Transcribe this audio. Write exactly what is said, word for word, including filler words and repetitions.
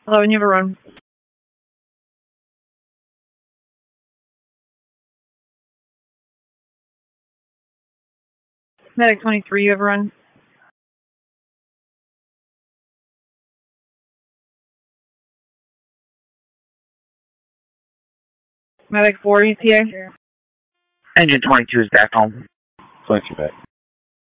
eleven, you have a run. Medic twenty-three, you have a run. Medic four, E T A. Engine twenty-two is back home. twenty-two back.